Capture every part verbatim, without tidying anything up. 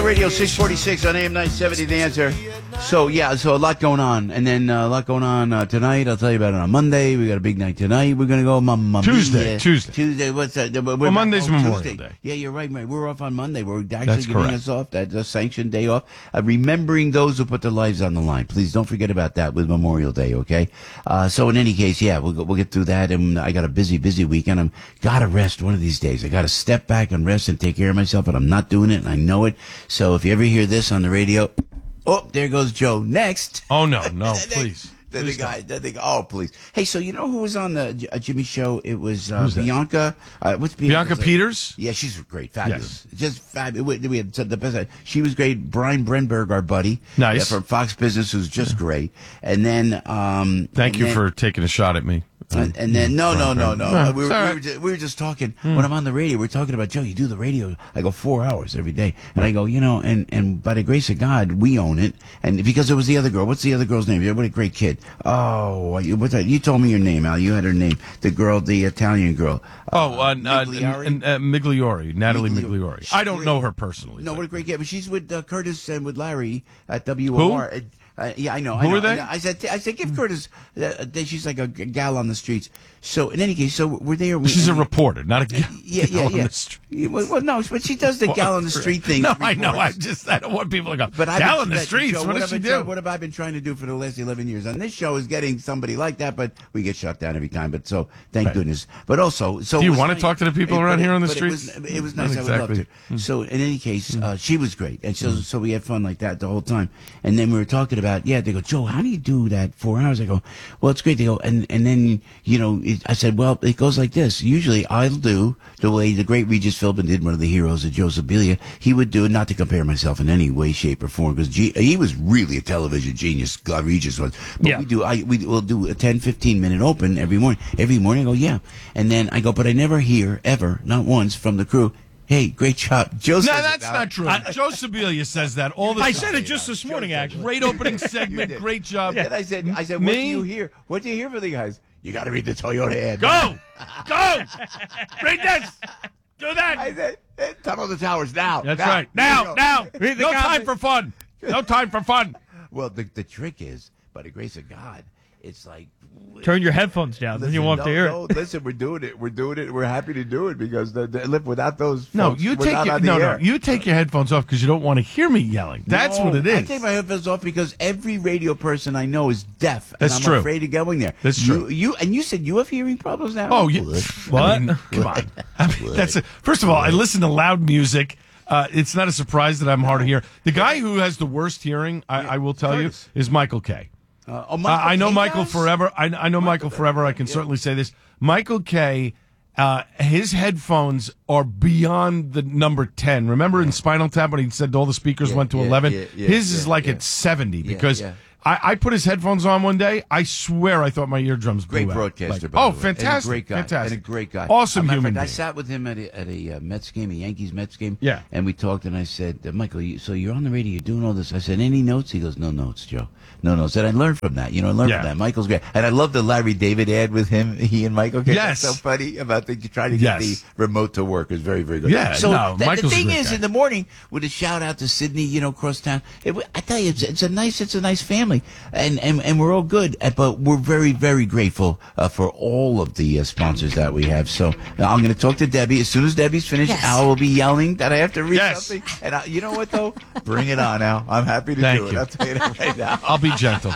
Radio, six forty-six on A M nine seventy, The Answer. So, yeah, so a lot going on. And then uh, a lot going on uh, tonight. I'll tell you about it on Monday. We got a big night tonight. We're going to go Mamma Tuesday, Mia. Tuesday. Tuesday, what's that? We're well, Monday's oh, Memorial Tuesday. Day. Yeah, you're right, man. We're off on Monday. We're actually That's giving correct. us off. That's a sanctioned day off. Uh, remembering those who put their lives on the line. Please don't forget about that with Memorial Day, okay? Uh, so, in any case, yeah, we'll, go, we'll get through that. And I got a busy, busy weekend. I'm got to rest one of these days. I got to step back and rest and take care of myself, but I'm not doing it, and I know it. So, if you ever hear this on the radio, oh, there goes Joe. Next. Oh, no, no, please. Then Please the guy, then the guy, oh, please. Hey, so you know who was on the J- uh, Jimmy show? It was uh, Who's that? Bianca. Uh, what's Bianca Bianca's name? Peters? Yeah, she's great. Fabulous. Just fabulous. We, we had the best. She was great. Brian Brenberg, our buddy. Nice. uh, from Fox Business, who's just great. And then. Um, Thank and you then, for taking a shot at me. And, and then, no, no, no, no. No, we, were, it's all we, right. were just, we were just talking. When I'm on the radio, we're talking about, Joe, you do the radio. I go four hours every day. And I go, you know, and, and by the grace of God, we own it. And because it was the other girl. What's the other girl's name? What a great kid. Oh, you, what's that? You told me your name, Al. You had her name. The girl, the Italian girl. Oh, uh, uh, Migliori? N- uh, Migliori, Natalie Migliori. Migliori. I don't know her personally. No, but- what a great kid. But she's with uh, Curtis and with Larry at W O R. Who? Uh, yeah, I know. I Who know. are they? I said, I said, give Curtis. Uh, that she's like a g- gal on the streets. So in any case, so we're there. We, She's a we- reporter, not a gal, Yeah, yeah, gal yeah. on the street. Yeah, well, well, no, but she does the gal on the street thing. No, I know. I reports. just I don't want people to go. But I've gal been- on the that- streets. Joe, what does have she I do? been- What have I been trying to do for the last eleven years? On this show is getting somebody like that, but we get shut down every time. But so thank Right. goodness. But also, so Do you it was want to nice- talk to the people it- around but here on the but streets? It was, it was Not nice. I would love exactly. to. So in any case, uh, she was great, and so so we had fun like that the whole time. And then we were talking about yeah. They go, Joe, how do you do that four hours? I go, well, it's great. They go, and and then you know, it, I said, well, it goes like this. Usually, I'll do the way the great Regis Philbin did, one of the heroes of Joe Sibilia. He would do it, not to compare myself in any way, shape, or form, because he was really a television genius. God, Regis was. But Yeah. we do. I we will do a ten, fifteen minute open every morning. Every morning, I go, yeah, and then I go, but I never hear ever, not once, from the crew. Hey, great job, Joe. No, says it that's now. not true. Joe Sibilia says that all the I time. said it just this morning, actually. Great opening segment. Great job. And I said, I said, what do Me? you hear? What do you hear from the guys? You got to read the Toyota ad. Go, go, read this, do that. I said, eh, tunnel the towers now. That's now. right. Here you Now, go. now. Read the No comments. time for fun. No time for fun. Well, the the trick is, by the grace of God, it's like Turn your headphones down, then you Listen, won't no, have to hear no, it. listen, we're doing it. We're doing it. We're happy to do it because the, the look, without those. No, folks, you we're take not your, on the no, no. air. You take your headphones off because you don't want to hear me yelling. That's No, what it is. I take my headphones off because every radio person I know is deaf. And That's I'm true. afraid of going there. That's you, true. You and you said you have hearing problems now. Oh, you, What? I mean, come on. I mean, that's a, first of all, I listen to loud music. Uh, it's not a surprise that I'm hard of hearing. The guy who has the worst hearing, I, I will tell Curtis. you, is Michael Kay. Uh, oh, Uh, Michael I know Kay Michael does? forever. I, I know Michael forever. I can certainly say this. Michael Kay, uh, his headphones are beyond the number ten. Remember in Spinal Tap when he said all the speakers Yeah, went to yeah, eleven? yeah, yeah, his is yeah, like yeah. at seventy Yeah, because yeah. I, I put his headphones on one day. I swear I thought my eardrums blew Great out. broadcaster, Like, by oh, the way. And a fantastic. great guy. Fantastic. And a great guy. Awesome As a matter of human fact, I being. sat with him at a, at a uh, Mets game, a Yankees Mets game. Yeah. And we talked, and I said, uh, Michael, you, so you're on the radio, you're doing all this. I said, any notes? He goes, no notes, Joe. No notes. And I learned from that. You know, I learned Yeah. from that. Michael's great. And I love the Larry David ad with him, he and Michael. Yes. That's so funny about the, trying to get Yes. the remote to work. Is very, very good. Yeah, So no, th- Michael's the a thing great is, guy. in the morning, with a shout out to Sydney, you know, across town, it, w- I tell you, it's, it's a nice, it's a nice family. And, and, and we're all good. Uh, But we're very, very grateful uh, for all of the uh, sponsors that we have. So now I'm going to talk to Debbie. As soon as Debbie's finished, Yes. Al will be yelling that I have to read Yes. something. And I, you know what, though? Bring it on, Al. I'm happy to Thank do it. you. I'll tell you that right now. I'll be gentle.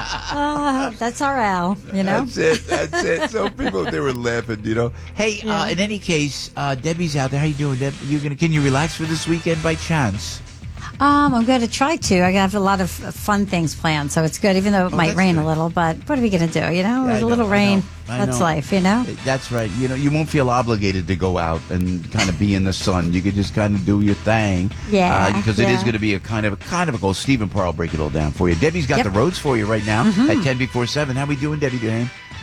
Uh, that's our Al, you know? That's it. That's it. So people, they were laughing, you know. Hey, uh, in any case, uh, Debbie's out there. How you doing, Deb? You gonna? Can you relax for this weekend by chance? Um, I'm going to try to. I have a lot of uh, fun things planned, so it's good, even though it might that's rain good. a little. But what are we going to do, you know? Yeah, I a little know, I rain, know, I that's know. life, you know? That's right. You know, you won't feel obligated to go out and kind of be in the sun. You could just kind of do your thing. Yeah, Uh, because it is yeah. going to be a kind of a kind of a goal. Stephen Parr will break it all down for you. Debbie's got Yep. Mm-hmm. the roads for you right now at ten before seven. How we doing, Debbie Duhane?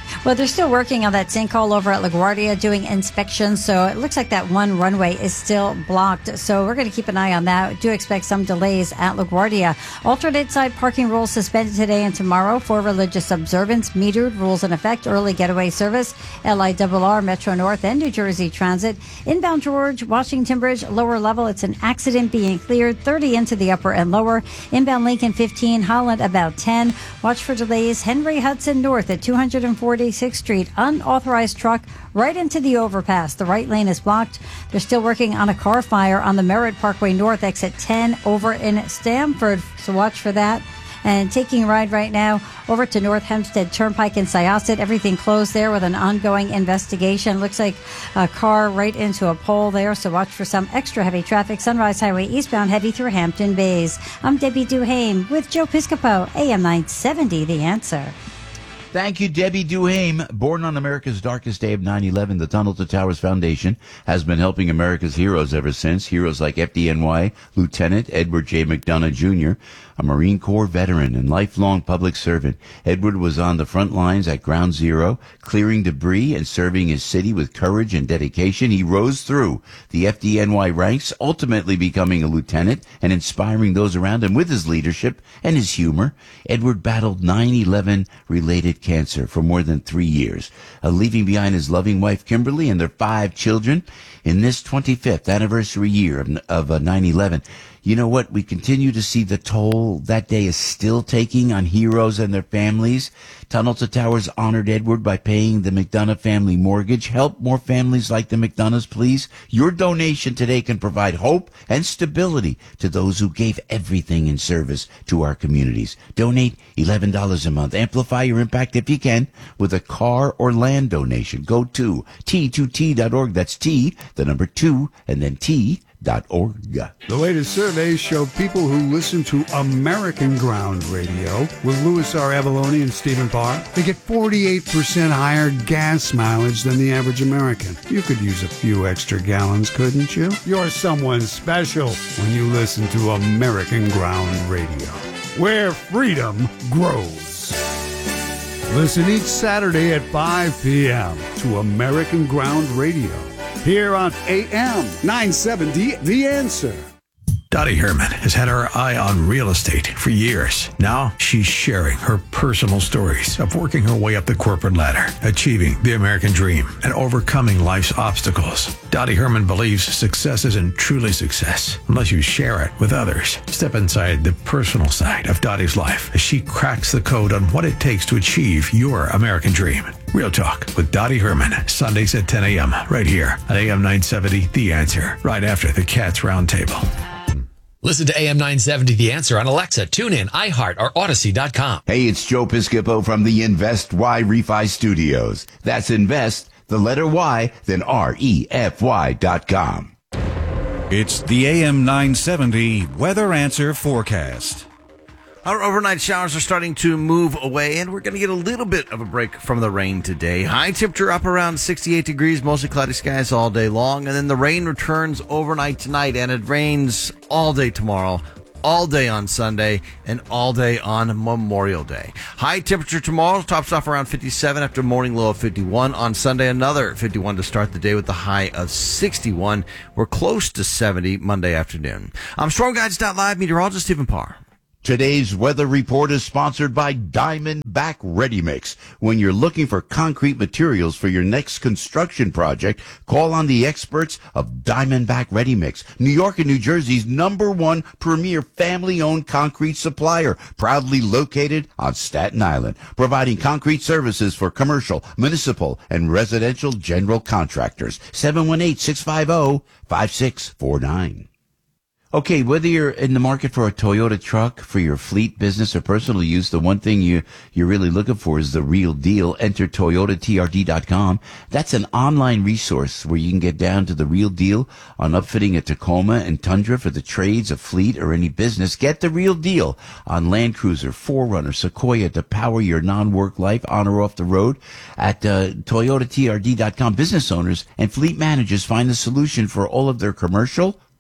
Well, they're still working on that sinkhole over at LaGuardia, doing inspections, so it looks like that one runway is still blocked. So we're going to keep an eye on that. Do expect some delays at LaGuardia. Alternate side parking rules suspended today and tomorrow for religious observance. Metered rules in effect. Early getaway service. L I R R, Metro North, and New Jersey Transit. Inbound George, Washington Bridge, lower level. It's an accident being cleared. thirty into the upper and lower. Inbound Lincoln fifteen, Holland about ten. Watch for delays. Henry Hudson North at two hundred forty-sixth Street. Unauthorized truck right into the overpass. The right lane is blocked. They're still working on a car fire on the Merritt Parkway North, exit ten over in Stamford. So watch for that. And taking a ride right now over to North Hempstead Turnpike in Syosset. Everything closed there with an ongoing investigation. Looks like a car right into a pole there, so watch for some extra heavy traffic. Sunrise Highway eastbound heavy through Hampton Bays. I'm Debbie Duhame with Joe Piscopo, A M nine seventy, The Answer. Thank you, Debbie Duhame. Born on America's darkest day of nine eleven, the Tunnel to Towers Foundation has been helping America's heroes ever since. Heroes like F D N Y Lieutenant Edward J. McDonough Junior, a Marine Corps veteran and lifelong public servant. Edward was on the front lines at Ground Zero, clearing debris and serving his city with courage and dedication. He rose through the F D N Y ranks, ultimately becoming a lieutenant and inspiring those around him with his leadership and his humor. Edward battled nine eleven related cancer for more than three years, uh, leaving behind his loving wife Kimberly and their five children. In this twenty-fifth anniversary year of, of uh, nine eleven, you know what? We continue to see the toll that day is still taking on heroes and their families. Tunnel to Towers honored Edward by paying the McDonough family mortgage. Help more families like the McDonoughs, please. Your donation today can provide hope and stability to those who gave everything in service to our communities. Donate eleven dollars a month. Amplify your impact if you can with a car or land donation. Go to T two T dot org. That's T, the number two, and then T. Dot org. The latest surveys show people who listen to American Ground Radio with Louis R. Avalone and Stephen Parr, they get forty-eight percent higher gas mileage than the average American. You could use a few extra gallons, couldn't you? You're someone special when you listen to American Ground Radio, where freedom grows. Listen each Saturday at five p.m. to American Ground Radio, here on A M nine seventy, The Answer. Dottie Herman has had her eye on real estate for years. Now she's sharing her personal stories of working her way up the corporate ladder, achieving the American dream, and overcoming life's obstacles. Dottie Herman believes success isn't truly success unless you share it with others. Step inside the personal side of Dottie's life as she cracks the code on what it takes to achieve your American dream. Real Talk with Dottie Herman, Sundays at ten a.m. right here at A M nine seventy, The Answer, right after the Cats Roundtable. Listen to A M nine seventy The Answer on Alexa, TuneIn, iHeart, or Odyssey dot com. Hey, it's Joe Piscopo from the Invest Y Refi Studios. That's Invest, the letter Y, then R E F Y dot com. It's the A M nine seventy Weather Answer Forecast. Our overnight showers are starting to move away, and we're going to get a little bit of a break from the rain today. High temperature up around sixty-eight degrees, mostly cloudy skies all day long, and then the rain returns overnight tonight, and it rains all day tomorrow, all day on Sunday, and all day on Memorial Day. High temperature tomorrow tops off around fifty-seven after a morning low of fifty-one. On Sunday, another fifty-one to start the day with the high of sixty-one. We're close to seventy Monday afternoon. I'm Storm Guides dot live meteorologist Stephen Parr. Today's weather report is sponsored by Diamondback Ready Mix. When you're looking for concrete materials for your next construction project, call on the experts of Diamondback Ready Mix, New York and New Jersey's number one premier family-owned concrete supplier, proudly located on Staten Island, providing concrete services for commercial, municipal, and residential general contractors. seven one eight, six five zero, five six four nine. Okay, whether you're in the market for a Toyota truck for your fleet, business, or personal use, the one thing you, you're really looking for is the real deal. Enter Toyota T R D dot com. That's an online resource where you can get down to the real deal on upfitting a Tacoma and Tundra for the trades, a fleet, or any business. Get the real deal on Land Cruiser, four runner, Sequoia to power your non-work life on or off the road. At uh, Toyota T R D dot com, business owners and fleet managers find the solution for all of their commercial, work,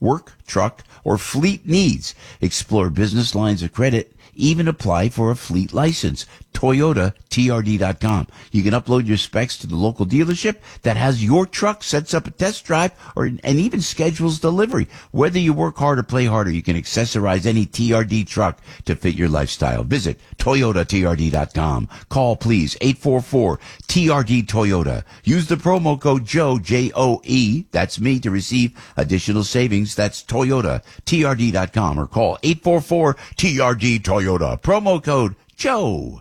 truck, or fleet needs. Explore business lines of credit, even apply for a fleet license. Toyota T R D dot com. You can upload your specs to the local dealership that has your truck, sets up a test drive, or and even schedules delivery. Whether you work hard or play harder, you can accessorize any T R D truck to fit your lifestyle. Visit Toyota T R D dot com. Call, please, eight four four T R D Toyota. Use the promo code Joe, J O E, that's me, to receive additional savings. That's Toyota T R D dot com, or call eight four four T R D Toyota. Promo code Joe.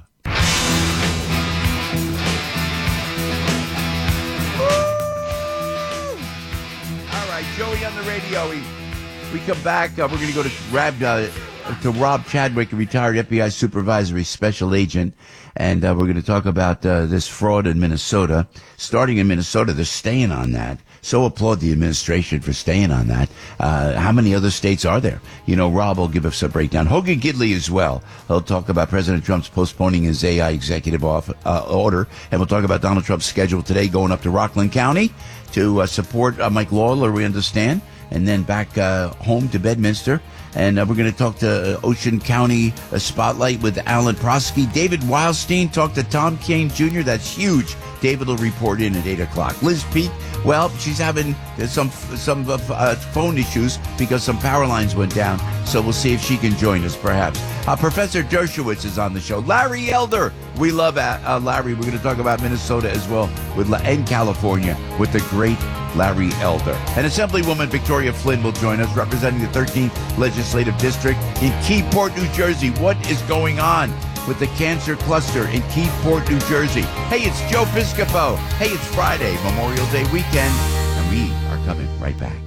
Joey on the radio. We, we come back. Uh, we're going to go to Rob, uh, to Rob Chadwick, a retired F B I supervisory special agent, and uh, we're going to talk about uh, this fraud in Minnesota. Starting in Minnesota, they're staying on that. So applaud the administration for staying on that. Uh, how many other states are there? You know, Rob will give us a breakdown. Hogan Gidley as well. He'll talk about President Trump's postponing his A I executive off, uh, order, and we'll talk about Donald Trump's schedule today going up to Rockland County to uh, support uh, Mike Lawler, we understand, and then back uh, home to Bedminster. And uh, we're going to talk to uh, Ocean County uh, Spotlight with Alan Prosky. David Wildstein talked to Tom Kane Junior That's huge. David will report in at eight o'clock. Liz Peek, well, she's having some some uh, phone issues because some power lines went down. So we'll see if she can join us, perhaps. Uh, Professor Dershowitz is on the show. Larry Elder, we love uh, uh, Larry. We're going to talk about Minnesota as well with La- and California with the great Larry Elder. And Assemblywoman Victoria Flynn will join us, representing the thirteenth Legislative District in Keyport, New Jersey. What is going on with the cancer cluster in Keyport, New Jersey? Hey, it's Joe Piscopo. Hey, it's Friday, Memorial Day weekend, and we are coming right back.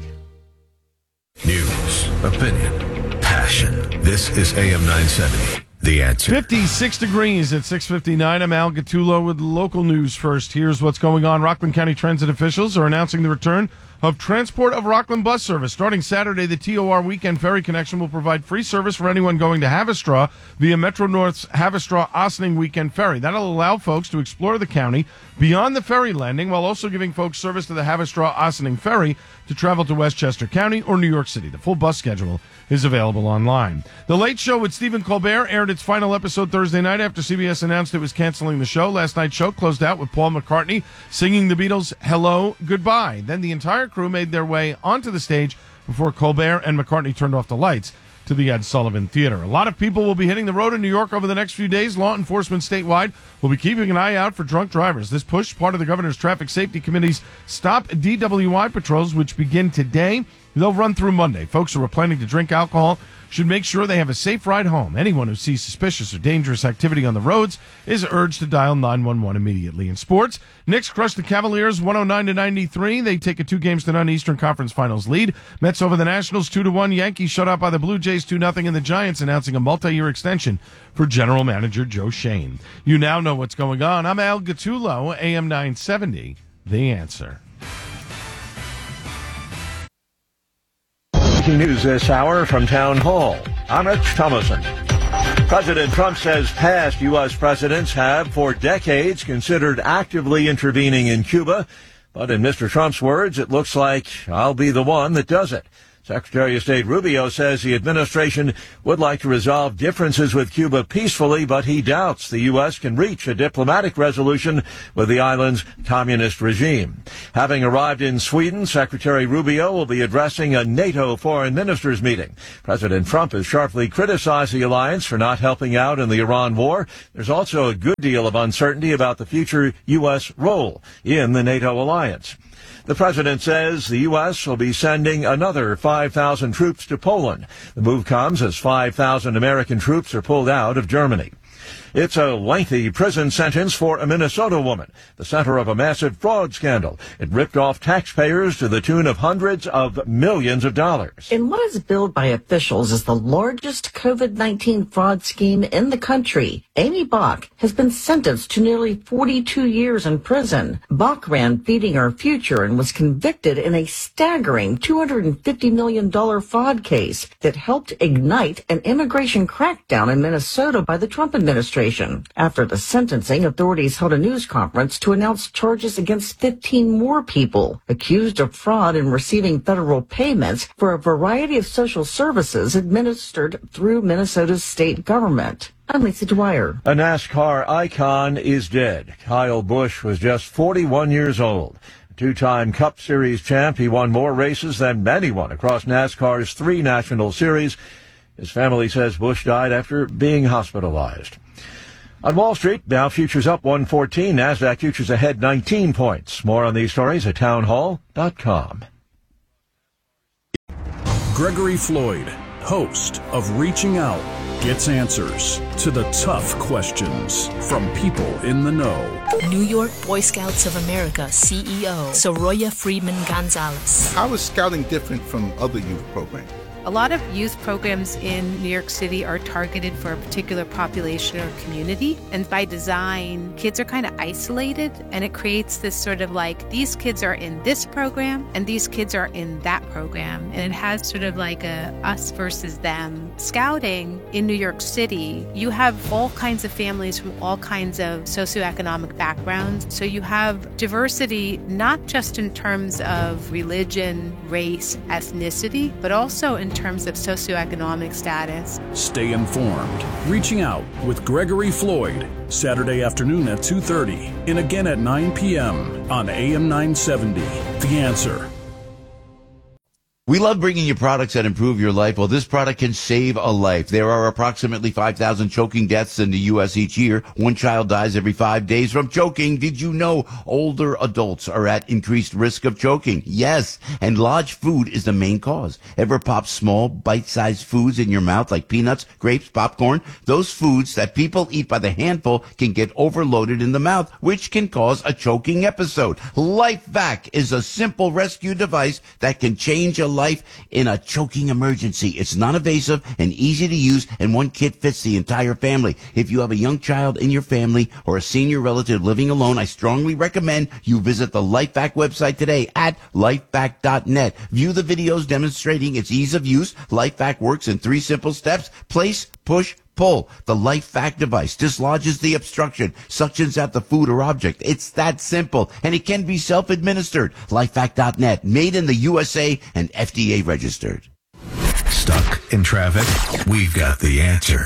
News, opinion, passion. This is A M nine seventy. The Answer. fifty-six degrees at six fifty-nine. I'm Al Gattulo with local news first. Here's what's going on. Rockland County transit officials are announcing the return of Transport of Rockland bus service. Starting Saturday, the T O R Weekend Ferry Connection will provide free service for anyone going to Haverstraw via Metro North's Haverstraw-Ossining Weekend Ferry. That'll allow folks to explore the county beyond the ferry landing while also giving folks service to the Haverstraw-Ossining Ferry to travel to Westchester County or New York City. The full bus schedule is available online. The Late Show with Stephen Colbert aired its final episode Thursday night after C B S announced it was canceling the show. Last night's show closed out with Paul McCartney singing the Beatles' Hello, Goodbye. Then the entire crew made their way onto the stage before Colbert and McCartney turned off the lights to the Ed Sullivan Theater. A lot of people will be hitting the road in New York over the next few days. Law enforcement statewide will be keeping an eye out for drunk drivers. This push, part of the Governor's Traffic Safety Committee's Stop D W I patrols, which begin today. They'll run through Monday. Folks who are planning to drink alcohol should make sure they have a safe ride home. Anyone who sees suspicious or dangerous activity on the roads is urged to dial nine one one immediately. In sports, Knicks crushed the Cavaliers one oh nine to ninety-three. They take a two games to none Eastern Conference Finals lead. Mets over the Nationals two to one. Yankees shut out by the Blue Jays two nothing, and the Giants announcing a multi-year extension for general manager Joe Shane. You now know what's going on. I'm Al Gattulo, A M nine seventy, The Answer. News this hour from Town Hall. I'm Rich Thomason. President Trump says past U S presidents have for decades considered actively intervening in Cuba. But in Mister Trump's words, it looks like I'll be the one that does it. Secretary of State Rubio says the administration would like to resolve differences with Cuba peacefully, but he doubts the U S can reach a diplomatic resolution with the island's communist regime. Having arrived in Sweden, Secretary Rubio will be addressing a NATO foreign ministers meeting. President Trump has sharply criticized the alliance for not helping out in the Iran war. There's also a good deal of uncertainty about the future U S role in the NATO alliance. The president says the U S will be sending another five thousand troops to Poland. The move comes as five thousand American troops are pulled out of Germany. It's a lengthy prison sentence for a Minnesota woman, the center of a massive fraud scandal. It ripped off taxpayers to the tune of hundreds of millions of dollars. In what is billed by officials as the largest COVID nineteen fraud scheme in the country, Amy Bach has been sentenced to nearly forty-two years in prison. Bach ran Feeding Our Future and was convicted in a staggering two hundred fifty million dollars fraud case that helped ignite an immigration crackdown in Minnesota by the Trump administration. administration. After the sentencing, authorities held a news conference to announce charges against fifteen more people accused of fraud in receiving federal payments for a variety of social services administered through Minnesota's state government. I'm Lisa Dwyer. A NASCAR icon is dead. Kyle Busch was just forty-one years old. Two-time Cup Series champ, he won more races than anyone across NASCAR's three national series. His family says Busch died after being hospitalized. On Wall Street, Dow futures up one fourteen, NASDAQ futures ahead nineteen points. More on these stories at townhall dot com. Gregory Floyd, host of Reaching Out, gets answers to the tough questions from people in the know. New York Boy Scouts of America C E O Soroya Friedman Gonzalez. How is scouting different from other youth programs? A lot of youth programs in New York City are targeted for a particular population or community. And by design, kids are kind of isolated, and it creates this sort of like, these kids are in this program and these kids are in that program. And it has sort of like a us versus them. Scouting in New York City, you have all kinds of families from all kinds of socioeconomic backgrounds. So you have diversity, not just in terms of religion, race, ethnicity, but also in terms of socioeconomic status. Stay informed. Reaching Out with Gregory Floyd, Saturday afternoon at two thirty and again at nine p.m. on A M nine seventy. The Answer. We love bringing you products that improve your life. Well, this product can save a life. There are approximately five thousand choking deaths in the U S each year. One child dies every five days from choking. Did you know older adults are at increased risk of choking? Yes, and large food is the main cause. Ever pop small, bite-sized foods in your mouth like peanuts, grapes, popcorn? Those foods that people eat by the handful can get overloaded in the mouth, which can cause a choking episode. LifeVac is a simple rescue device that can change a life in a choking emergency. It's non-invasive and easy to use, and one kit fits the entire family. If you have a young child in your family or a senior relative living alone, I strongly recommend you visit the LifeVac website today at lifevac dot net. View the videos demonstrating its ease of use. LifeVac works in three simple steps: place, push, pull. The LifeVac device dislodges the obstruction, suctions out the food or object. It's that simple, and it can be self-administered. lifevac dot net, made in the U S A and F D A registered. Stuck in traffic? We've got the answer.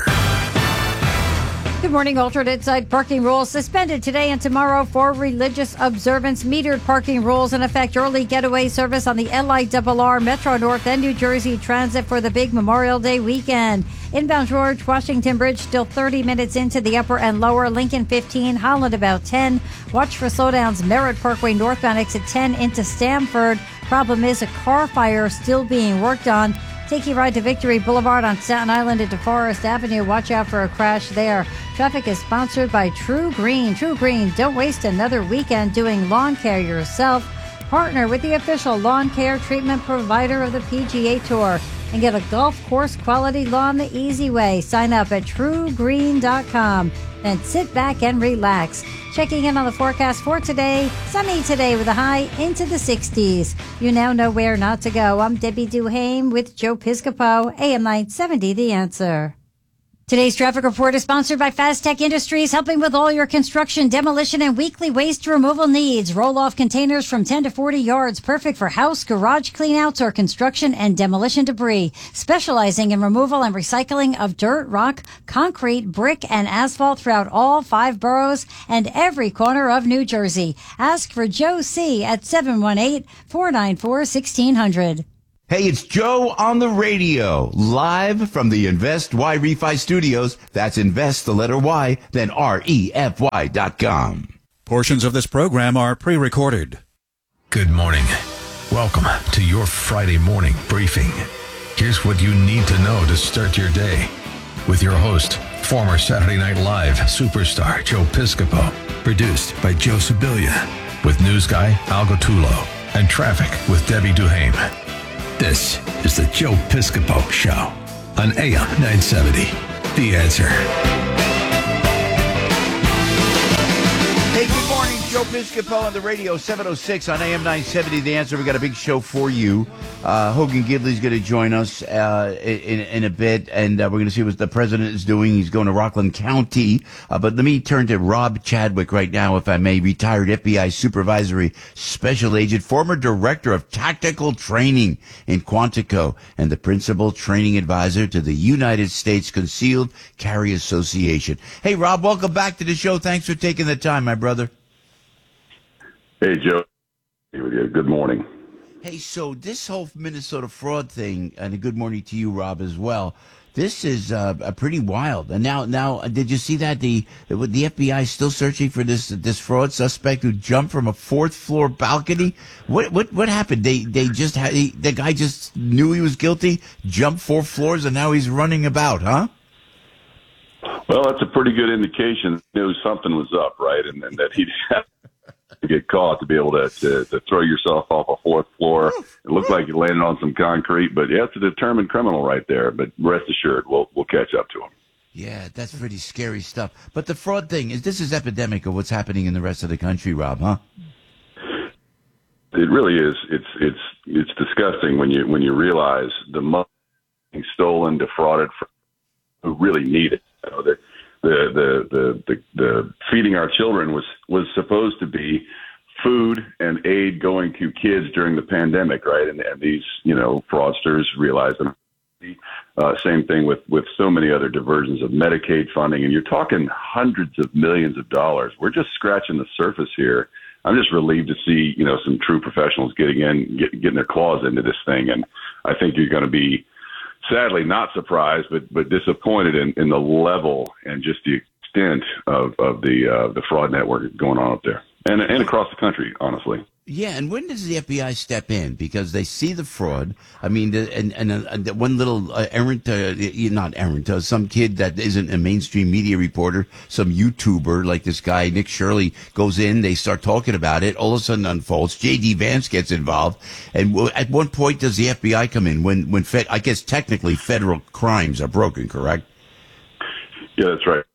Good morning. Alternate side parking rules suspended today and tomorrow for religious observance. Metered parking rules in effect. Early getaway service on the L I R R, Metro North, and New Jersey Transit for the big Memorial Day weekend. Inbound George Washington Bridge still thirty minutes into the upper and lower. Lincoln fifteen, Holland about ten. Watch for slowdowns. Merritt Parkway northbound exit ten into Stamford. Problem is a car fire still being worked on. Take your ride to Victory Boulevard on Staten Island into Forest Avenue. Watch out for a crash there. Traffic is sponsored by True Green. True Green, don't waste another weekend doing lawn care yourself. Partner with the official lawn care treatment provider of the P G A Tour and get a golf course quality lawn the easy way. Sign up at true green dot com and sit back and relax. Checking in on the forecast for today. Sunny today with a high into the sixties. You now know where not to go. I'm Debbie Duhame with Joe Piscopo, A M nine seventy, The Answer. Today's traffic report is sponsored by Fastech Industries, helping with all your construction, demolition, and weekly waste removal needs. Roll-off containers from ten to forty yards, perfect for house, garage cleanouts, or construction and demolition debris. Specializing in removal and recycling of dirt, rock, concrete, brick, and asphalt throughout all five boroughs and every corner of New Jersey. Ask for Joe C. at seven one eight, four nine four, one six zero zero. Hey, it's Joe on the radio, live from the Invest Y Refi Studios. That's invest, the letter Y, then R E F Y dot com. Portions of this program are pre-recorded. Good morning. Welcome to your Friday morning briefing. Here's what you need to know to start your day with your host, former Saturday Night Live superstar Joe Piscopo. Produced by Joe Sibilia with news guy Al Gottulo and traffic with Debbie Duhame. This is the Joe Piscopo Show on A M nine seventy. The Answer. Hey, good morning, Joe Piscopo on the radio, seven oh six on A M nine seventy. The Answer. We got a big show for you. Uh, Hogan Gidley's going to join us uh, in, in a bit, and uh, we're going to see what the president is doing. He's going to Rockland County. Uh, but let me turn to Rob Chadwick right now, if I may. Retired F B I supervisory special agent, former director of tactical training in Quantico, and the principal training advisor to the United States Concealed Carry Association. Hey, Rob, welcome back to the show. Thanks for taking the time, my brother. Hey, Joe. Good morning. Hey, so this whole Minnesota fraud thing, and a good morning to you, Rob, as well. This is uh, a pretty wild. And now, now, did you see that the the F B I is still searching for this this fraud suspect who jumped from a fourth floor balcony? What what what happened? They they just had he, the guy just knew he was guilty, jumped four floors, and now he's running about, huh? Well, that's a pretty good indication. He knew something was up, right, and, and that he'd have to get caught to be able to, to to throw yourself off a fourth floor. It looked like you landed on some concrete, but yeah, it's a determined criminal right there. But rest assured, we'll we'll catch up to him. Yeah, that's pretty scary stuff. But the fraud thing is this is epidemic of what's happening in the rest of the country, Rob, huh? It really is. It's it's it's disgusting when you when you realize the money being stolen, defrauded from who really need it. You know, the, the, the, the, the, the feeding our children was, was supposed to be food and aid going to kids during the pandemic, right? And, and these, you know, fraudsters realized them. Uh, same thing with, with so many other diversions of Medicaid funding. And you're talking hundreds of millions of dollars. We're just scratching the surface here. I'm just relieved to see, you know, some true professionals getting in, get, getting their claws into this thing. And I think you're going to be, sadly, not surprised, but but disappointed in, in the level and just the extent of of the uh, the fraud network going on up there, and and across the country, honestly. Yeah, and when does the F B I step in? Because they see the fraud. I mean, the, and and uh, the one little uh, errant, uh, not errant, uh, some kid that isn't a mainstream media reporter, some YouTuber like this guy Nick Shirley goes in. They start talking about it. All of a sudden, unfolds. J D Vance gets involved, and w- at one point, does the F B I come in when when fed, I guess technically federal crimes are broken? Correct? Yeah, that's right.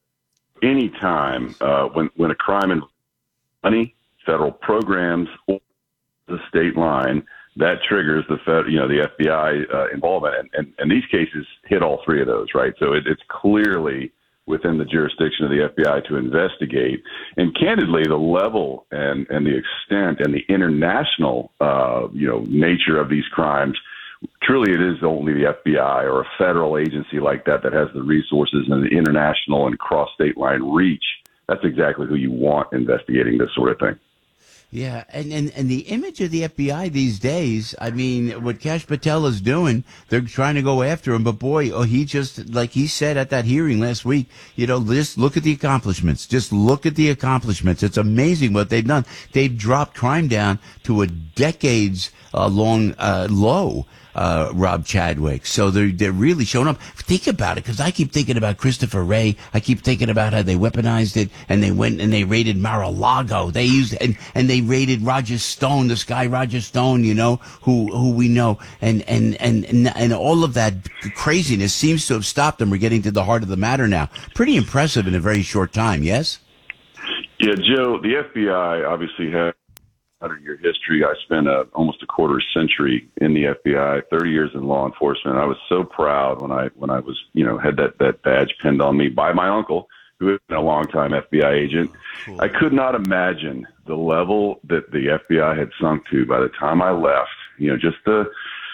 Anytime uh, when when a crime involves money, federal programs, or the state line, that triggers the fed, you know, the F B I uh, involvement, and, and, and these cases hit all three of those, right? So it, it's clearly within the jurisdiction of the F B I to investigate, and candidly, the level and, and the extent and the international, uh, you know, nature of these crimes. Truly, it is only the F B I or a federal agency like that that has the resources and the international and cross-state line reach. That's exactly who you want investigating this sort of thing. Yeah, and, and, and the image of the F B I these days, I mean, what Kash Patel is doing, they're trying to go after him, but boy, oh, he just, like he said at that hearing last week, you know, just look at the accomplishments. Just look at the accomplishments. It's amazing what they've done. They've dropped crime down to a decades uh, long uh, low. Uh, Rob Chadwick. So they're, they're really showing up. Think about it, because I keep thinking about Christopher Wray. I keep thinking about how they weaponized it, and they went and they raided Mar-a-Lago. They used, and, and they raided Roger Stone, this guy Roger Stone, you know, who, who we know. And, and, and, and, and all of that craziness seems to have stopped them. We're getting to the heart of the matter now. Pretty impressive in a very short time, yes? Yeah, Joe, the F B I obviously has hundred-year history. I spent a, almost a quarter century in the F B I, thirty years in law enforcement. I was so proud when I when I was, you know, had that, that badge pinned on me by my uncle, who had been a longtime F B I agent. Cool. I could not imagine the level that the F B I had sunk to by the time I left. You know, just the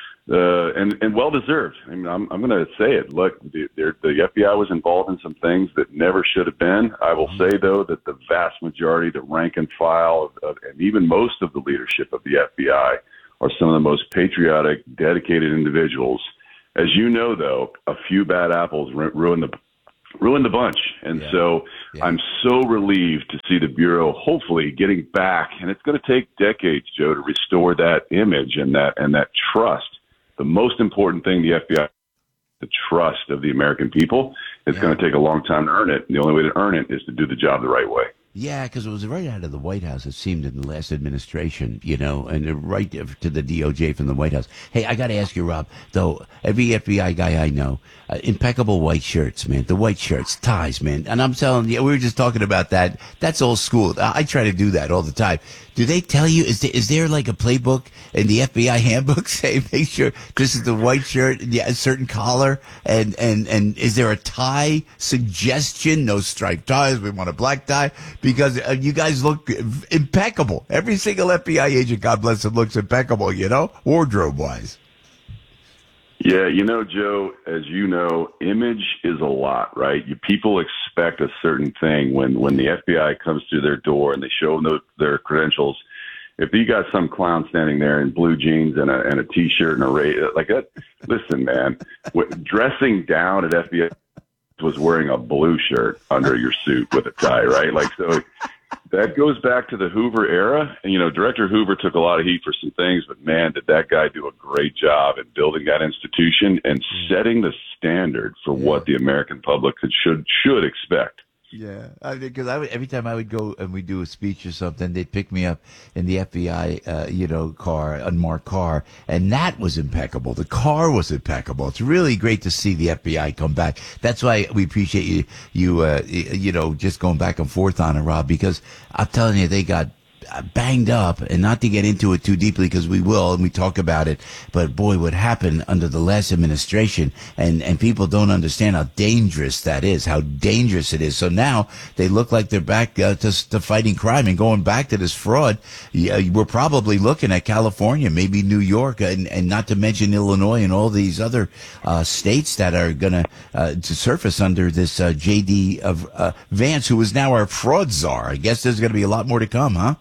Uh, and, and well deserved. I mean, I'm, I'm going to say it. Look, the, the F B I was involved in some things that never should have been. I will say, though, that the vast majority, the rank and file, of, of, and even most of the leadership of the F B I are some of the most patriotic, dedicated individuals. As you know, though, a few bad apples ruin the ruin the bunch. And yeah. so yeah. I'm so relieved to see the Bureau hopefully getting back. And it's going to take decades, Joe, to restore that image and that and that trust. The most important thing the F B I, the trust of the American people. It's yeah. going to take a long time to earn it. And the only way to earn it is to do the job the right way. Yeah, because it was right out of the White House, it seemed, in the last administration, you know, and right to the D O J from the White House. Hey, I got to ask you, Rob, though, every F B I guy I know, uh, impeccable white shirts, man, the white shirts, ties, man. And I'm telling you, we were just talking about that. That's old school. I, I try to do that all the time. Do they tell you, is there, is there like a playbook in the F B I handbook saying, make sure this is the white shirt, yeah, a certain collar, and, and, and is there a tie suggestion? No striped ties, we want a black tie, because uh, you guys look impeccable. Every single F B I agent, God bless them, looks impeccable, you know, wardrobe-wise. Yeah, you know, Joe, as you know, image is a lot, right? You, people expect a certain thing when, when the F B I comes through their door and they show them the, their credentials. If you got some clown standing there in blue jeans and a, and a T-shirt and a ra- like that, listen, man, what, dressing down at F B I was wearing a blue shirt under your suit with a tie, right? Like, so that goes back to the Hoover era. And, you know, Director Hoover took a lot of heat for some things, but man, did that guy do a great job in building that institution and setting the standard for yeah. what the American public should, should expect. Yeah, I mean, because I would, every time I would go and we do a speech or something, they'd pick me up in the F B I, uh, you know, car, unmarked car, and that was impeccable. The car was impeccable. It's really great to see the F B I come back. That's why we appreciate you, you, uh, you know, just going back and forth on it, Rob, because I'm telling you, they got banged up, and not to get into it too deeply because we will and we talk about it, but boy, what happened under the last administration, and and people don't understand how dangerous that is, how dangerous it is. So now they look like they're back uh, to, to fighting crime and going back to this fraud. Yeah, we're probably looking at California, maybe New York, and, and not to mention Illinois and all these other uh, states that are going to uh, to surface under this uh, J D of uh, Vance, who is now our fraud czar. I guess there's going to be a lot more to come, huh?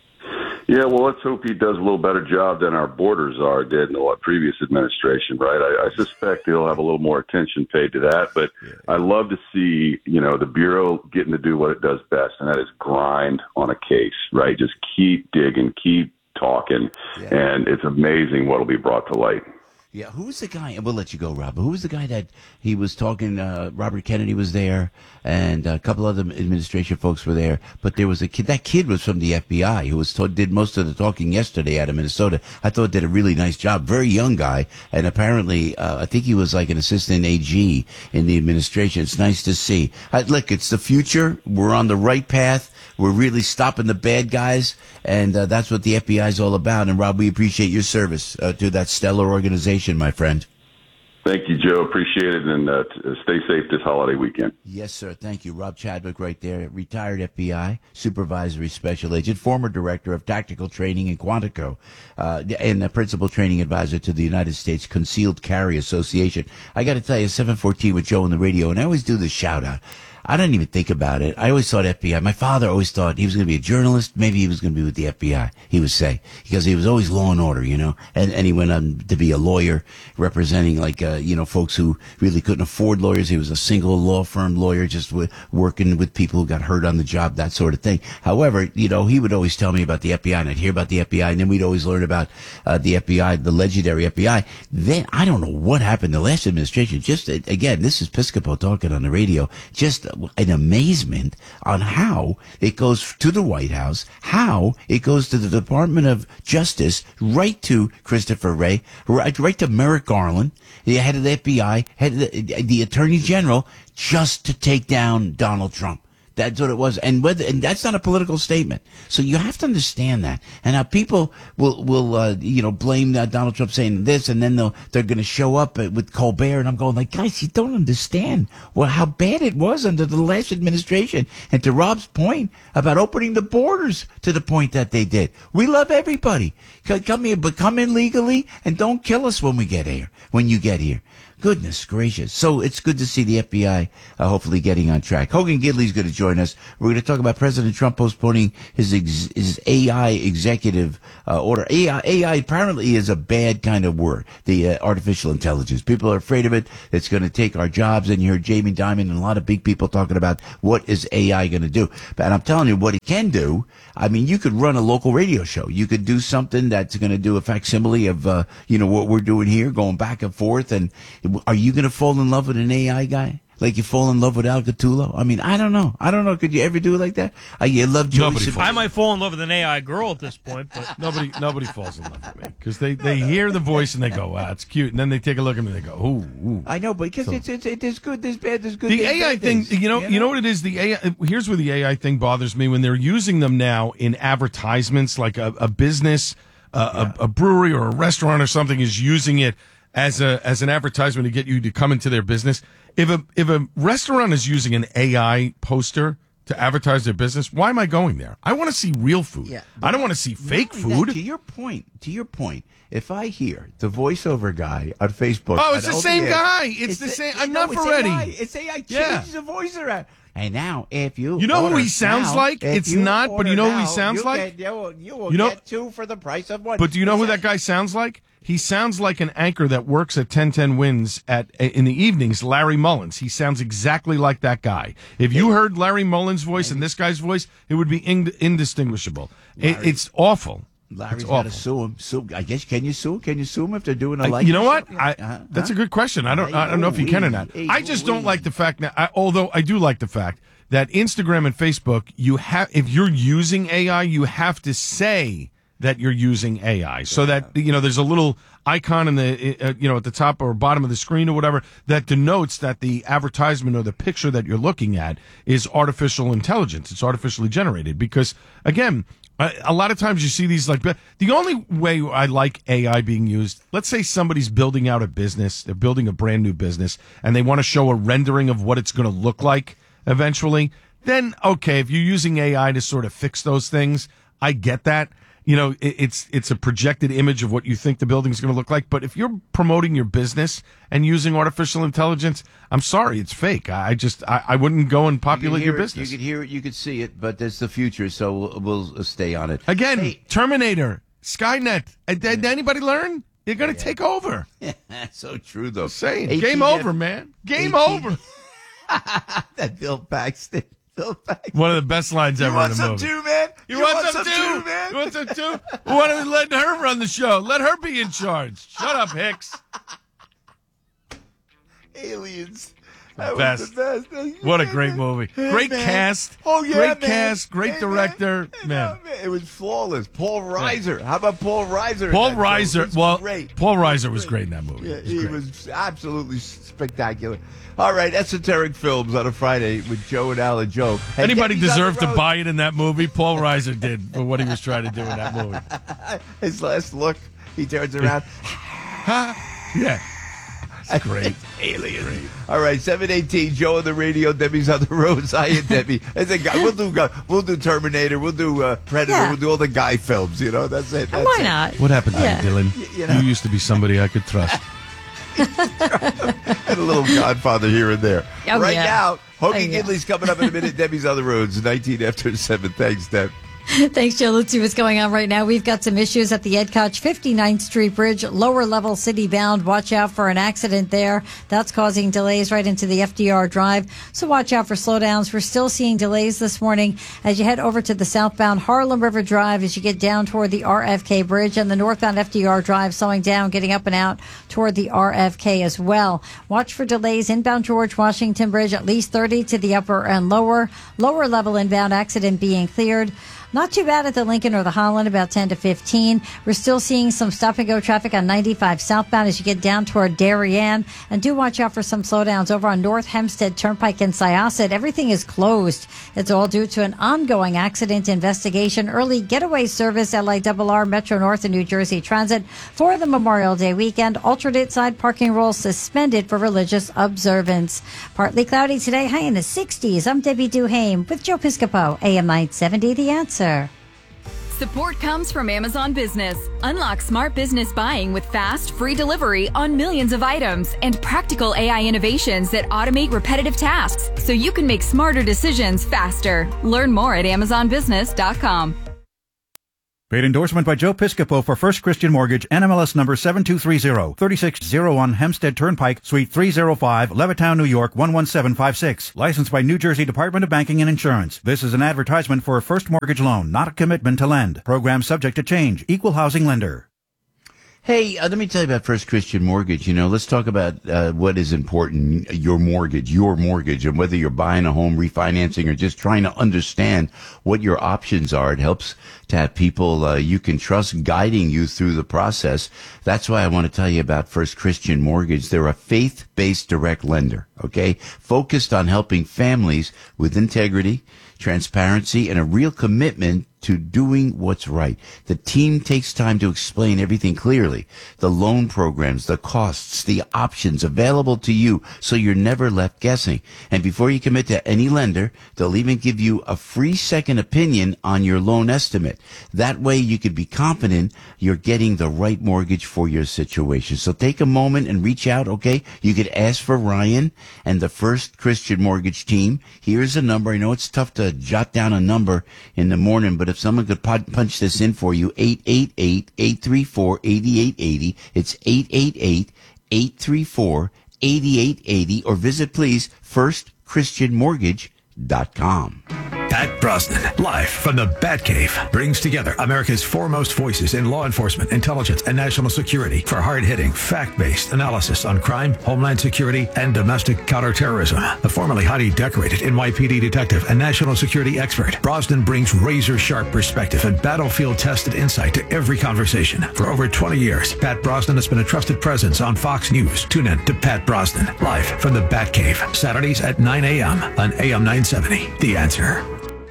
Yeah, well, let's hope he does a little better job than our border czar did in the previous administration, right? I, I suspect he'll have a little more attention paid to that, but yeah. I love to see, you know, the Bureau getting to do what it does best, and that is grind on a case, right? Just keep digging, keep talking, yeah. and it's amazing what will be brought to light. Yeah, who was the guy? And we'll let you go, Rob. Who was the guy that he was talking? Uh, Robert Kennedy was there, and a couple other administration folks were there. But there was a kid. That kid was from the F B I who was told, did most of the talking yesterday out of Minnesota. I thought did a really nice job. Very young guy, and apparently, uh, I think he was like an assistant A G in the administration. It's nice to see. Uh, look, it's the future. We're on the right path. We're really stopping the bad guys, and uh, that's what the F B I is all about. And, Rob, we appreciate your service uh, to that stellar organization, my friend. Thank you, Joe. Appreciate it, and uh, stay safe this holiday weekend. Yes, sir. Thank you. Rob Chadwick right there, retired F B I supervisory special agent, former director of tactical training in Quantico, uh, and a principal training advisor to the United States Concealed Carry Association. I got to tell you, seven fourteen with Joe on the radio, and I always do this shout-out. I didn't even think about it. I always thought F B I. My father always thought he was going to be a journalist. Maybe he was going to be with the F B I, he would say, because he was always law and order, you know. And, and he went on to be a lawyer representing, like, uh, you know, folks who really couldn't afford lawyers. He was a single law firm lawyer, just with, working with people who got hurt on the job, that sort of thing. However, you know, he would always tell me about the F B I, and I'd hear about the F B I, and then we'd always learn about uh, the F B I, the legendary F B I. Then, I don't know what happened the last administration. Just, again, this is Piscopo talking on the radio. Just an amazement on how it goes to the White House, how it goes to the Department of Justice, right to Christopher Wray, right, right to Merrick Garland, the head of the F B I, head of the, the Attorney General, just to take down Donald Trump. That's what it was, and whether and that's not a political statement. So you have to understand that. And how people will will uh, you know blame uh, Donald Trump saying this, and then they'll they're going to show up with Colbert, and I'm going like, guys, you don't understand well how bad it was under the last administration. And to Rob's point about opening the borders to the point that they did, we love everybody. Come here, but come in legally, and don't kill us when we get here. When you get here. Goodness gracious. So it's good to see the F B I uh, hopefully getting on track. Hogan Gidley's going to join us. We're going to talk about President Trump postponing his ex- his A I executive uh, order. A I, A I apparently is a bad kind of word, the uh, artificial intelligence. People are afraid of it. It's going to take our jobs. And you heard Jamie Dimon and a lot of big people talking about what is A I going to do. But I'm telling you what it can do. I mean, you could run a local radio show. You could do something that's going to do a facsimile of, uh, you know, what we're doing here, going back and forth. And are you going to fall in love with an A I guy? like you fall in love with Al Gattulo? I mean, I don't know. I don't know. Could you ever do it like that? Uh, you love Joey Nobody Savini. I might fall in love with an A I girl at this point, but Nobody nobody falls in love with me because they, they hear the voice and they go, wow, it's cute. And then they take a look at me and they go, ooh, ooh. I know, but because So- it's, it's, it, there's good, there's bad, there's good. The there's A I bad thing, things, you know, you know what it is? The A I, here's where the A I thing bothers me when they're using them now in advertisements, like a, a business, uh, a, a brewery or a restaurant or something is using it as a as an advertisement to get you to come into their business. If a if a restaurant is using an A I poster to advertise their business, why am I going there? I want to see real food. Yeah, I don't want to see fake Not only food. that, to your point, to your point, if I hear the voiceover guy on Facebook, Oh, it's on the same L B S, guy. It's the same- enough it's already. A I. It's A I changes Yeah. the voice around. And now, if you You know who order he sounds now, like? if It's you not, but order you know who he now, sounds you like? Get, you will, you will You know- get two for the price of one. But do you know who that guy sounds like? He sounds like an anchor that works at ten ten Wins at in the evenings, Larry Mullins. He sounds exactly like that guy. If you heard Larry Mullins' voice and this guy's voice, it would be in, indistinguishable. It, Larry- it's awful. Larry's it's got to awful. sue him. Sue, I guess can you sue? Can you sue him if they're doing a I- like? you know what? I, Uh-huh. that's a good question. I don't. I don't know if you can or not. Hey, I just don't ooh-wee. like the fact that. I, although I do like the fact that Instagram and Facebook, you have if you're using A I, you have to say that you're using A I, so that you know there's a little icon in the uh, you know at the top or bottom of the screen or whatever that denotes that the advertisement or the picture that you're looking at is artificial intelligence. It's artificially generated because again. A a lot of times you see these like the only way I like A I being used. Let's say somebody's building out a business, they're building a brand new business, and they want to show a rendering of what it's going to look like eventually. Then okay, if you're using A I to sort of fix those things, I get that. You know, it, it's it's a projected image of what you think the building's going to look like. But if you're promoting your business and using artificial intelligence, I'm sorry, it's fake. I I just I, I wouldn't go and You populate could your hear it, business. You could hear it, you could see it, but that's the future, so we'll, we'll stay on it. Again, Terminator, Skynet. Uh, Did anybody learn? They're going to take over. That's so true, though. Saying, eighteen game over, man. Game eighteen over. That Bill Paxton. Bill Paxton. One of the best lines You ever want in a some movie. too, man? You, want, some, too? man? You want some too? Why don't we let her run the show? Let her be in charge. Shut up, Hicks. Aliens. The That best. was the best. What a great movie. Yeah, Great man. cast. Oh, yeah, Great man. cast. Great Hey, director. Man. It was flawless. Paul Reiser. How about Paul Reiser? in Paul that show? Reiser. He was Well, great. Paul Reiser was great in that movie. Yeah, He was he great. was absolutely spectacular. All right, Esoteric Films on a Friday with Joe and Al and Joe. And Anybody Debbie's on the deserved to road. buy it in that movie? Paul Reiser did for what he was trying to do in that movie. His last look, he turns around. Yeah. It's great. Alien. All right, seven eighteen, Joe on the radio, Debbie's on the road. Hiya, Debbie. As a guy, we'll do uh, we'll do Terminator, we'll do uh, Predator, Yeah. we'll do all the guy films. You know, that's it. That's Why it. not? What happened to Yeah. you, Dylan? You know. You used to be somebody I could trust. And a little Godfather here and there. Oh, right yeah. now, Hoagie Oh, yeah. Gidley's coming up in a minute. Debbie's on the roads. nineteen after seven. Thanks, Deb. Thanks, Joe. Let's see what's going on right now. We've got some issues at the Ed Koch fifty-ninth Street Bridge, lower level city bound. Watch out for an accident there. That's causing delays right into the F D R Drive. So watch out for slowdowns. We're still seeing delays this morning as you head over to the southbound Harlem River Drive as you get down toward the R F K Bridge, and the northbound F D R Drive slowing down, getting up and out toward the R F K as well. Watch for delays inbound George Washington Bridge, at least thirty to the upper and lower. Lower level inbound accident being cleared. Not too bad at the Lincoln or the Holland, about ten to fifteen. We're still seeing some stop-and-go traffic on ninety-five southbound as you get down toward Darien. And do watch out for some slowdowns over on North Hempstead Turnpike in Syosset. Everything is closed. It's all due to an ongoing accident investigation. Early getaway service, L I R R, Metro North and New Jersey Transit for the Memorial Day weekend. Alternate side parking rules suspended for religious observance. Partly cloudy today, high in the sixties. I'm Debbie Duhame with Joe Piscopo, A M nine seventy, The Answer. Support comes from Amazon Business. Unlock smart business buying with fast, free delivery on millions of items and practical A I innovations that automate repetitive tasks so you can make smarter decisions faster. Learn more at amazon business dot com. Paid endorsement by Joe Piscopo for First Christian Mortgage, N M L S number seven two three zero, thirty-six oh one Hempstead Turnpike, Suite three oh five, Levittown, New York, one one seven five six. Licensed by New Jersey Department of Banking and Insurance. This is an advertisement for a first mortgage loan, not a commitment to lend. Program subject to change. Equal housing lender. Hey, uh, let me tell you about First Christian Mortgage. You know, let's talk about uh, what is important, your mortgage, your mortgage, and whether you're buying a home, refinancing, or just trying to understand what your options are. It helps to have people uh, you can trust guiding you through the process. That's why I want to tell you about First Christian Mortgage. They're a faith-based direct lender, okay, focused on helping families with integrity, transparency, and a real commitment to doing what's right. The team takes time to explain everything clearly. The loan programs, the costs, the options available to you, so you're never left guessing. And before you commit to any lender, they'll even give you a free second opinion on your loan estimate. That way you can be confident you're getting the right mortgage for your situation. So take a moment and reach out, okay? You could ask for Ryan and the First Christian Mortgage team. Here's a number. I know it's tough to jot down a number in the morning, but if someone could punch this in for you, eight eight eight, eight three four, eight eight eight zero. It's eight eight eight, eight three four, eight eight eight zero, or visit, please, first christian mortgage dot com. Pat Brosnan, live from the Batcave, brings together America's foremost voices in law enforcement, intelligence, and national security for hard-hitting, fact-based analysis on crime, homeland security, and domestic counterterrorism. The formerly highly decorated N Y P D detective and national security expert, Brosnan brings razor-sharp perspective and battlefield-tested insight to every conversation. For over twenty years, Pat Brosnan has been a trusted presence on Fox News. Tune in to Pat Brosnan, live from the Batcave, Saturdays at nine a.m. on A M nine seventy. The Answer.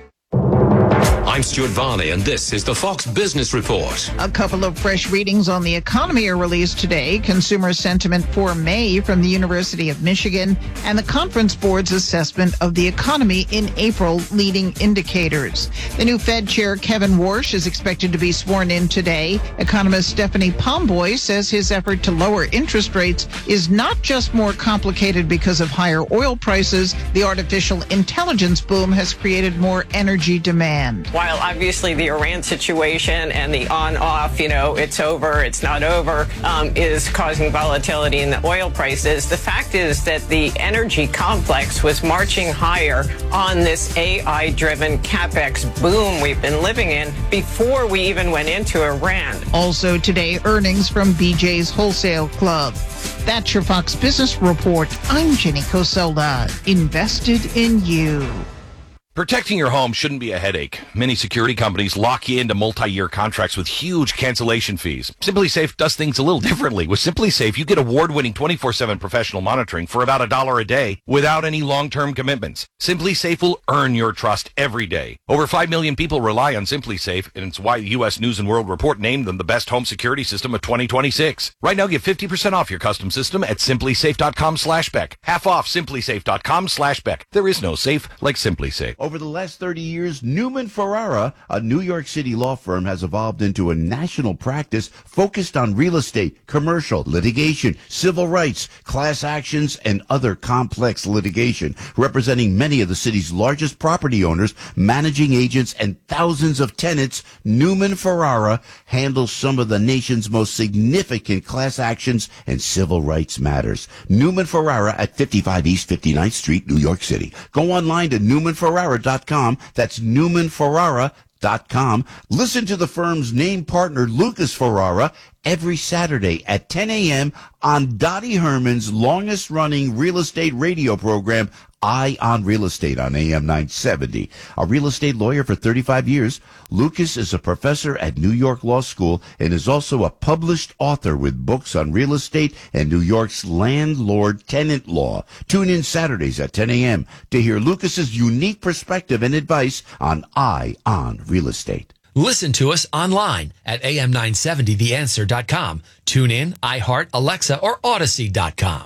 I'm Stuart Varney, and this is the Fox Business Report. A couple of fresh readings on the economy are released today. Consumer sentiment for May from the University of Michigan and the Conference Board's assessment of the economy in April, leading indicators. The new Fed Chair Kevin Warsh is expected to be sworn in today. Economist Stephanie Pomboy says his effort to lower interest rates is not just more complicated because of higher oil prices. The artificial intelligence boom has created more energy demand. While obviously the Iran situation and the on-off, you know, it's over, it's not over, um, is causing volatility in the oil prices, the fact is that the energy complex was marching higher on this A I-driven CapEx boom we've been living in before we even went into Iran. Also today, earnings from B J's Wholesale Club. That's your Fox Business Report. I'm Jenny Coselda. Invested in you. Protecting your home shouldn't be a headache. Many security companies lock you into multi-year contracts with huge cancellation fees. SimpliSafe does things a little differently. With SimpliSafe, you get award-winning twenty-four seven professional monitoring for about a dollar a day without any long-term commitments. SimpliSafe will earn your trust every day. Over five million people rely on SimpliSafe, and it's why the U S News and World Report named them the best home security system of twenty twenty-six. Right now, get fifty percent off your custom system at SimpliSafe.com slash Beck. Half off SimpliSafe.com slash Beck. There is no safe like SimpliSafe. Over the last thirty years, Newman Ferrara, a New York City law firm, has evolved into a national practice focused on real estate, commercial, litigation, civil rights, class actions, and other complex litigation, representing many of the city's largest property owners, managing agents, and thousands of tenants. Newman Ferrara handles some of the nation's most significant class actions and civil rights matters. Newman Ferrara at fifty-five East fifty-ninth Street, New York City. Go online to newman ferrara dot com. That's newman ferrara dot com. Listen to the firm's name partner, Lucas Ferrara, every Saturday at ten a.m. on Dottie Herman's longest-running real estate radio program, Eye on Real Estate, on A M nine seventy. A real estate lawyer for thirty-five years, Lucas is a professor at New York Law School and is also a published author with books on real estate and New York's landlord-tenant law. Tune in Saturdays at ten a.m. to hear Lucas's unique perspective and advice on Eye on Real Estate. Listen to us online at A M nine seventy the answer dot com. Tune in, iHeart, Alexa, or Odyssey dot com.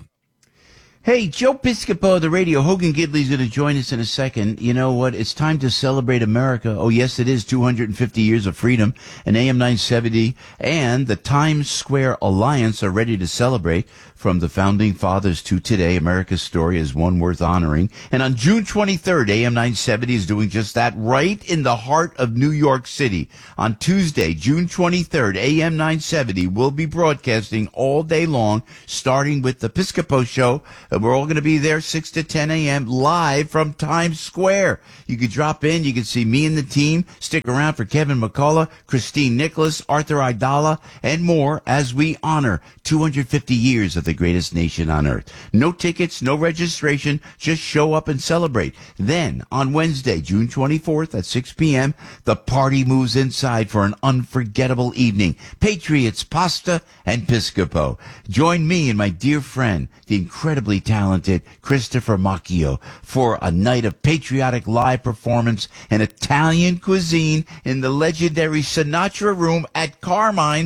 Hey, Joe Piscopo of the radio. Hogan Gidley's going to join us in a second. You know what? It's time to celebrate America. Oh, yes, it is two hundred fifty years of freedom. And A M nine seventy and the Times Square Alliance are ready to celebrate. From the founding fathers to today, America's story is one worth honoring. And on June twenty-third, A M nine seventy is doing just that right in the heart of New York City. On Tuesday, June twenty-third, A M nine seventy will be broadcasting all day long, starting with the Piscopo Show. And we're all going to be there six to ten a.m. live from Times Square. You could drop in. You can see me and the team. Stick around for Kevin McCullough, Christine Nicholas, Arthur Aidala, and more as we honor two hundred fifty years of the greatest nation on earth. No tickets, no registration. Just show up and celebrate. Then, on Wednesday, June twenty-fourth at six p.m., the party moves inside for an unforgettable evening. Patriots, pasta, and Piscopo. Join me and my dear friend, the incredibly talented Christopher Macchio, for a night of patriotic live performance and Italian cuisine in the legendary Sinatra Room at Carmine